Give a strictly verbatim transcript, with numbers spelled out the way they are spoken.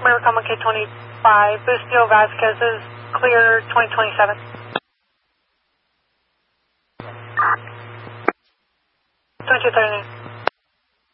Maricoma K twenty-five, Bustillo Vasquez is clear twenty twenty-seven. twenty-two thirty-nine.